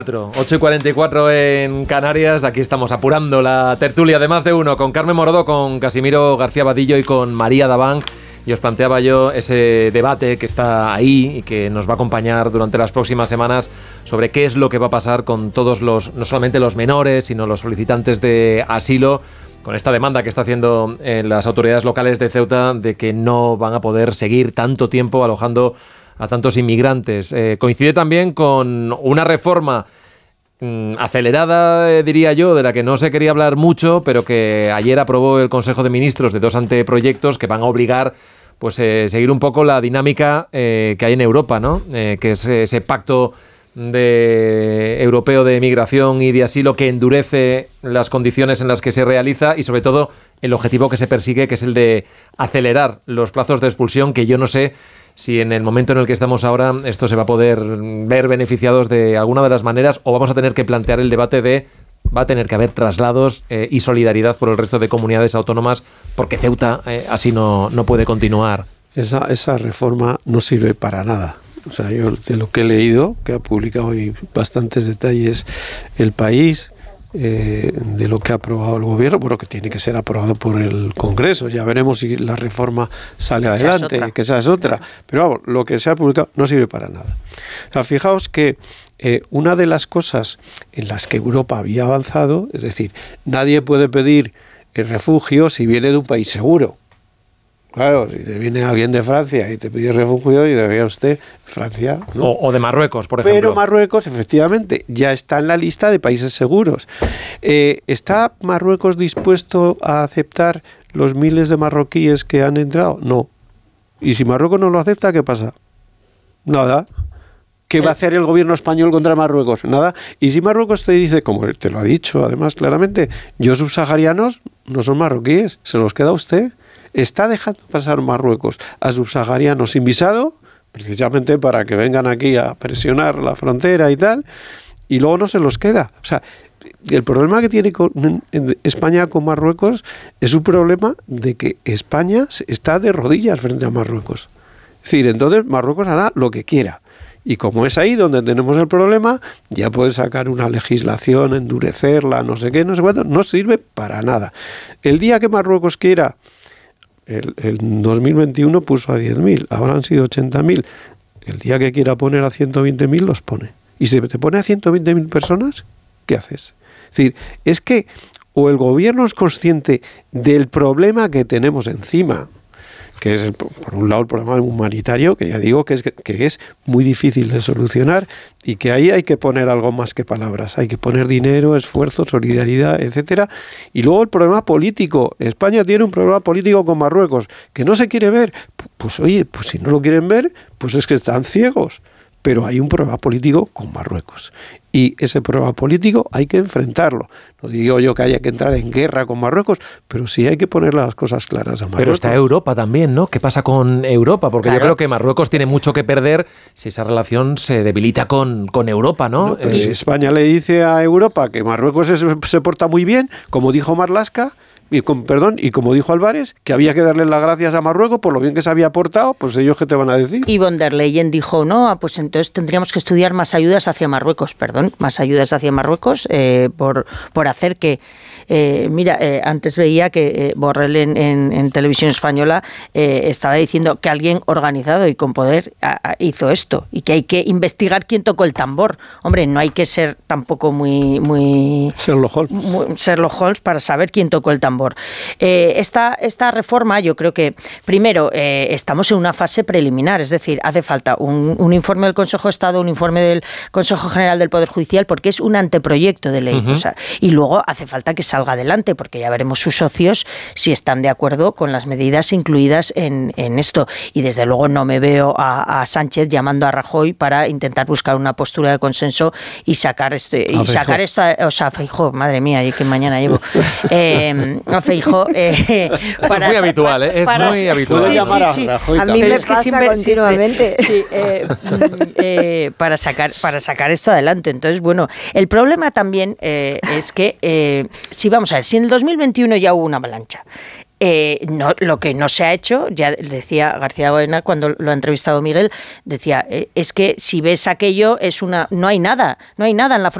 8:44 en Canarias, aquí estamos apurando la tertulia de Más de Uno con Carmen Morodo, con Casimiro García Vadillo y con María Daván. Y os planteaba yo ese debate que está ahí y que nos va a acompañar durante las próximas semanas sobre qué es lo que va a pasar con todos los, no solamente los menores, sino los solicitantes de asilo, con esta demanda que está haciendo las autoridades locales de Ceuta de que no van a poder seguir tanto tiempo alojando a tantos inmigrantes. Coincide también con una reforma acelerada, diría yo, de la que no se quería hablar mucho, pero que ayer aprobó el Consejo de Ministros de 2 anteproyectos que van a obligar pues seguir un poco la dinámica que hay en Europa, ¿no? Que es ese pacto europeo de migración y de asilo que endurece las condiciones en las que se realiza y sobre todo el objetivo que se persigue, que es el de acelerar los plazos de expulsión, que yo no sé si en el momento en el que estamos ahora esto se va a poder ver beneficiados de alguna de las maneras, o vamos a tener que plantear el debate de va a tener que haber traslados y solidaridad por el resto de comunidades autónomas, porque Ceuta así no puede continuar. Esa reforma no sirve para nada. O sea, yo de lo que he leído, que ha publicado hoy bastantes detalles El País, de lo que ha aprobado el gobierno, bueno, que tiene que ser aprobado por el Congreso. Ya veremos si la reforma sale adelante, que esa es otra. Pero vamos, lo que se ha publicado no sirve para nada. O sea, fijaos que una de las cosas en las que Europa había avanzado, es decir, nadie puede pedir refugio si viene de un país seguro. Claro, si te viene alguien de Francia y te pide refugio y debía usted Francia, ¿no? O de Marruecos, por ejemplo. Pero Marruecos, efectivamente, ya está en la lista de países seguros. ¿Está Marruecos dispuesto a aceptar los miles de marroquíes que han entrado? No. Y si Marruecos no lo acepta, ¿qué pasa? Nada. ¿Qué va a hacer el gobierno español contra Marruecos? Nada. Y si Marruecos te dice, como te lo ha dicho además claramente, yo subsaharianos no son marroquíes, se los queda usted. Está dejando pasar Marruecos a subsaharianos sin visado, precisamente para que vengan aquí a presionar la frontera y tal, y luego no se los queda. O sea, el problema que tiene España con Marruecos es un problema de que España está de rodillas frente a Marruecos. Es decir, entonces Marruecos hará lo que quiera. Y como es ahí donde tenemos el problema, ya puede sacar una legislación, endurecerla, no sé qué, no sé cuánto, no sirve para nada. El día que Marruecos quiera, el 2021 puso a 10.000, ahora han sido 80.000. El día que quiera poner a 120.000 los pone. Y si te pone a 120.000 personas, ¿qué haces? Es decir, es que o el gobierno es consciente del problema que tenemos encima, que es, por un lado, el problema humanitario, que ya digo que es muy difícil de solucionar y que ahí hay que poner algo más que palabras. Hay que poner dinero, esfuerzo, solidaridad, etcétera. Y luego el problema político. España tiene un problema político con Marruecos que no se quiere ver. Pues oye, pues si no lo quieren ver, pues es que están ciegos. Pero hay un problema político con Marruecos. Y ese problema político hay que enfrentarlo. No digo yo que haya que entrar en guerra con Marruecos, pero sí hay que poner las cosas claras a Marruecos. Pero está Europa también, ¿no? ¿Qué pasa con Europa? Porque claro, yo creo que Marruecos tiene mucho que perder si esa relación se debilita con Europa, ¿no? No, pero si España le dice a Europa que Marruecos se porta muy bien, como dijo Marlaska, y como dijo Álvarez, que había que darle las gracias a Marruecos por lo bien que se había portado, pues ellos ¿qué te van a decir? Y von der Leyen dijo, no, pues entonces tendríamos que estudiar más ayudas hacia Marruecos, por hacer que... antes veía que Borrell en televisión española estaba diciendo que alguien organizado y con poder hizo esto y que hay que investigar quién tocó el tambor. Hombre, no hay que ser tampoco muy Sherlock Holmes para saber quién tocó el tambor. Esta reforma, yo creo que primero estamos en una fase preliminar, es decir, hace falta un informe del Consejo de Estado, un informe del Consejo General del Poder Judicial, porque es un anteproyecto de ley. O sea, y luego hace falta que salga adelante, porque ya veremos sus socios si están de acuerdo con las medidas incluidas en esto. Y desde luego no me veo a Sánchez llamando a Rajoy para intentar buscar una postura de consenso y sacar esto, o sea, Feijóo, madre mía, y que mañana llevo a Feijóo para, es muy habitual, es muy habitual. Sí. A mí me pasa continuamente. Para sacar esto adelante. Entonces, bueno, el problema también es que si vamos a ver, si en el 2021 ya hubo una avalancha, No, lo que no se ha hecho, ya decía García Baena cuando lo ha entrevistado Miguel, decía, es que si ves aquello, no hay nada en la